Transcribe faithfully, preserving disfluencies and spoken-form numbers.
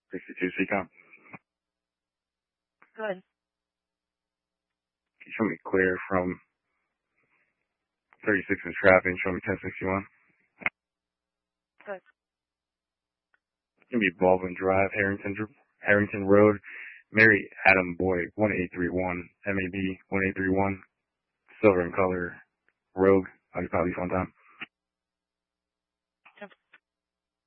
sixty-two C com. Good. Can you show me clear from thirty-six in traffic and show me ten sixty-one? Good. It's going to be Baldwin Drive, Harrington, Harrington Road, Mary Adam Boyd, one eight three one, M A B one eight three one, silver in color, Rogue. I'll just call these one time.